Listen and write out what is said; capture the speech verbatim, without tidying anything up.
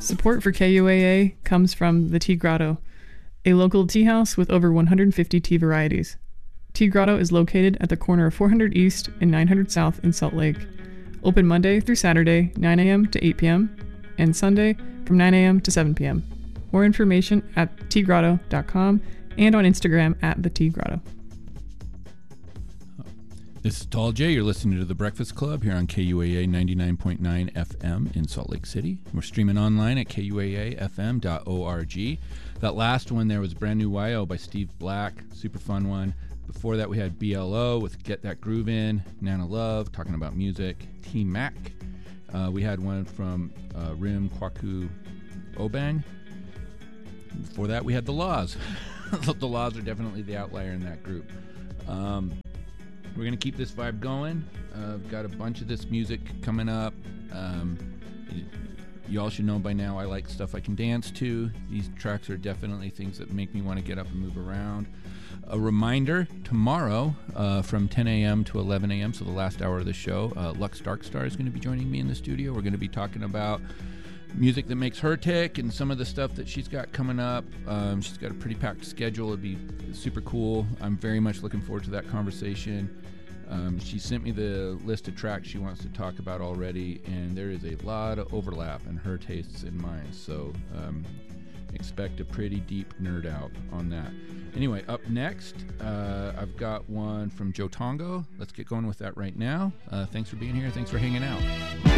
Support for K U A A comes from the Tea Grotto, a local tea house with over one hundred fifty tea varieties. Tea Grotto is located at the corner of four hundred East and nine hundred South in Salt Lake. Open Monday through Saturday, nine a.m. to eight p.m., and Sunday from nine a.m. to seven p.m. More information at tea grotto dot com and on Instagram at the Tea Grotto. This is Tall J. You're listening to The Breakfast Club here on K U A A ninety-nine point nine F M in Salt Lake City. We're streaming online at K U A A F M dot org. That last one there was Brand New Y O by Steve Black. Super fun one. Before that, we had B L O with Get That Groove In. Nana Love talking about music. T-Mac. Uh, we had one from uh, Rim Kwaku Obang. Before that, we had The Laws. The Laws are definitely the outlier in that group. Um... We're going to keep this vibe going. Uh, I've got a bunch of this music coming up. Um, y- you all should know by now I like stuff I can dance to. These tracks are definitely things that make me want to get up and move around. A reminder, tomorrow uh, from ten a.m. to eleven a.m., so the last hour of the show, uh, Lux Darkstar is going to be joining me in the studio. We're going to be talking about music that makes her tick and some of the stuff that she's got coming up. Um, she's got a pretty packed schedule. It'd be super cool. I'm very much looking forward to that conversation. Um, she sent me the list of tracks she wants to talk about already, and there is a lot of overlap in her tastes and mine. So um, expect a pretty deep nerd out on that. Anyway, up next, uh, I've got one from Joe Tongo. Let's get going with that right now. Uh, thanks for being here. Thanks for hanging out.